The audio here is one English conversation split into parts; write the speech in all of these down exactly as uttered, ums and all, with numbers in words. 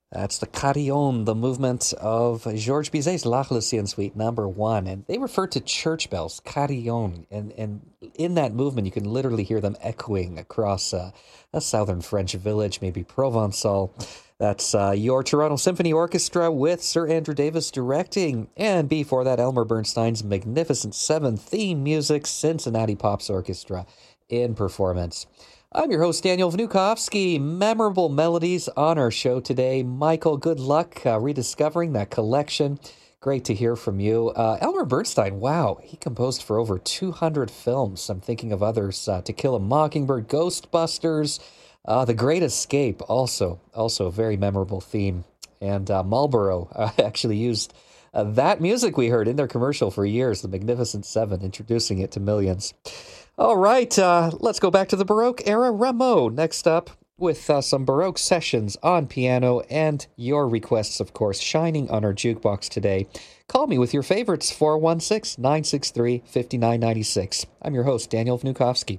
That's the Carillon, the movement of Georges Bizet's La Lucien Suite number one. And they refer to church bells, Carillon. And, and in that movement, you can literally hear them echoing across uh, a southern French village, maybe Provençal. That's uh, your Toronto Symphony Orchestra with Sir Andrew Davis directing. And before that, Elmer Bernstein's Magnificent Seven theme music, Cincinnati Pops Orchestra in performance. I'm your host, Daniel Vnukovsky. Memorable melodies on our show today. Michael, good luck uh, rediscovering that collection. Great to hear from you. Uh, Elmer Bernstein, wow, he composed for over two hundred films. I'm thinking of others, uh, To Kill a Mockingbird, Ghostbusters, uh, The Great Escape, also, also a very memorable theme. And uh, Marlboro uh, actually used uh, that music we heard in their commercial for years, The Magnificent Seven, introducing it to millions. All right, uh, let's go back to the Baroque era. Rameau next up with uh, some Baroque sessions on piano and your requests, of course, shining on our jukebox today. Call me with your favorites, four one six, nine six three, five nine nine six. I'm your host, Daniel Vnukovsky.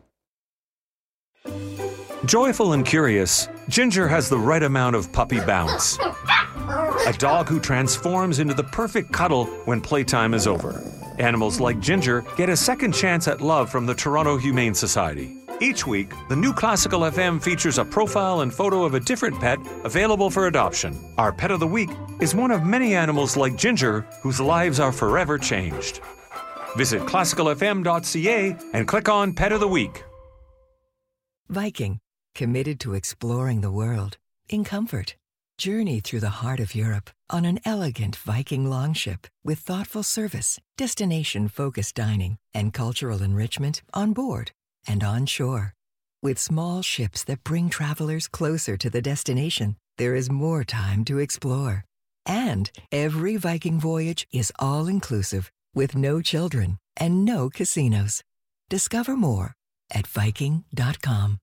Joyful and curious, Ginger has the right amount of puppy bounce. A dog who transforms into the perfect cuddle when playtime is over. Animals like Ginger get a second chance at love from the Toronto Humane Society. Each week, the New Classical F M features a profile and photo of a different pet available for adoption. Our Pet of the Week is one of many animals like Ginger whose lives are forever changed. Visit classical f m dot c a and click on Pet of the Week. Viking, committed to exploring the world in comfort. Journey through the heart of Europe on an elegant Viking longship with thoughtful service, destination-focused dining, and cultural enrichment on board and on shore. With small ships that bring travelers closer to the destination, there is more time to explore. And every Viking voyage is all-inclusive with no children and no casinos. Discover more at viking dot com.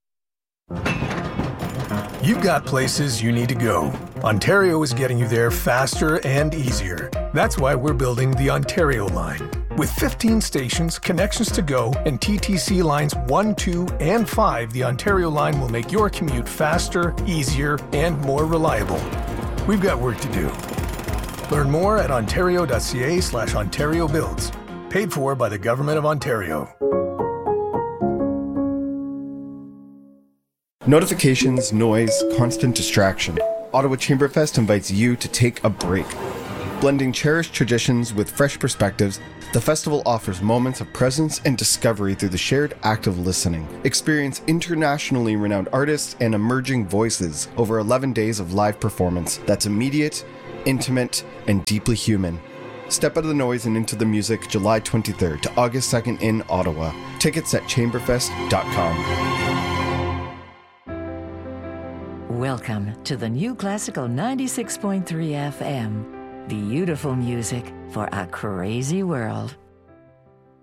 You've got places you need to go. Ontario is getting you there faster and easier. That's why we're building the Ontario line. With fifteen stations, connections to go, and T T C lines one, two, and five, the Ontario line will make your commute faster, easier, and more reliable. We've got work to do. Learn more at ontario.ca slash Ontario Builds. Paid for by the Government of Ontario. Notifications, noise, constant distraction. Ottawa Chamberfest invites you to take a break. Blending cherished traditions with fresh perspectives, the festival offers moments of presence and discovery through the shared act of listening. Experience internationally renowned artists and emerging voices over eleven days of live performance that's immediate, intimate, and deeply human. Step out of the noise and into the music July twenty-third to August second in Ottawa. Tickets at chamberfest dot com. Welcome to the New Classical ninety-six point three F M. Beautiful music for a crazy world.